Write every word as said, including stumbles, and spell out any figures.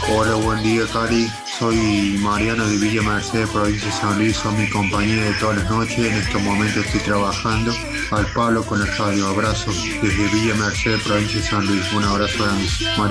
Hola, buen día, Cari. Soy Mariano de Villa Merced, provincia de San Luis. Son mi compañía de todas las noches. En estos momentos estoy trabajando al palo con el radio. Abrazo desde Villa Merced, provincia de San Luis. Un abrazo grande. Mariano.